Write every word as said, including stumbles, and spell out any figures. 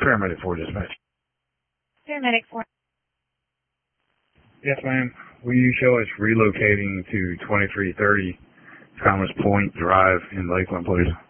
Paramedic four dispatch. Paramedic four. Yes, ma'am. Will you show us relocating to twenty-three thirty Commerce Point Drive in Lakeland, please?